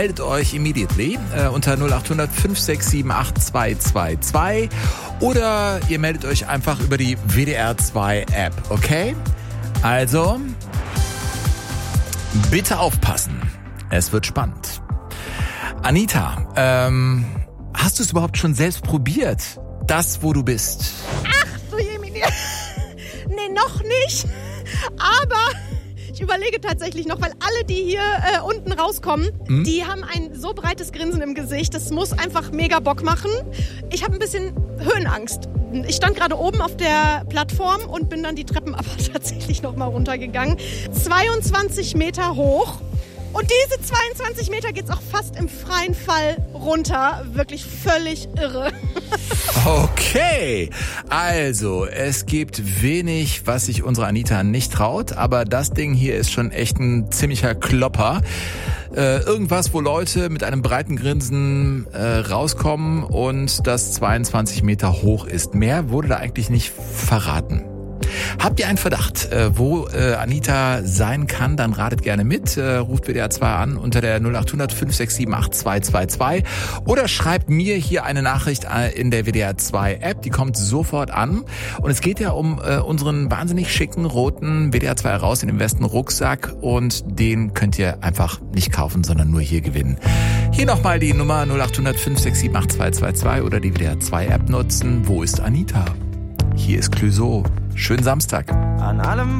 meldet euch immediately unter 0800 567 8222 oder ihr meldet euch einfach über die WDR 2 App, okay? Also, bitte aufpassen. Es wird spannend. Anita, hast du es überhaupt schon selbst probiert? Das, wo du bist? Ach du Jemine. Nee, noch nicht. Aber ich überlege tatsächlich noch, weil alle, die hier unten rauskommen, die haben ein so breites Grinsen im Gesicht. Das muss einfach mega Bock machen. Ich habe ein bisschen Höhenangst. Ich stand gerade oben auf der Plattform und bin dann die Treppen aber tatsächlich noch mal runtergegangen. 22 Meter hoch. Und diese 22 Meter geht's auch fast im freien Fall runter. Wirklich völlig irre. Okay, also es gibt wenig, was sich unsere Anita nicht traut, aber das Ding hier ist schon echt ein ziemlicher Klopper. Irgendwas, wo Leute mit einem breiten Grinsen rauskommen und das 22 Meter hoch ist. Mehr wurde da eigentlich nicht verraten. Habt ihr einen Verdacht, wo Anita sein kann, dann ratet gerne mit. Ruft WDR 2 an unter der 0800 567 8222 oder schreibt mir hier eine Nachricht in der WDR 2 App. Die kommt sofort an. Und es geht ja um unseren wahnsinnig schicken roten WDR 2 raus in den Westen Rucksack. Und den könnt ihr einfach nicht kaufen, sondern nur hier gewinnen. Hier nochmal die Nummer 0800 567 8222 oder die WDR 2 App nutzen. Wo ist Anita? Hier ist Clouseau. Schönen Samstag. An allem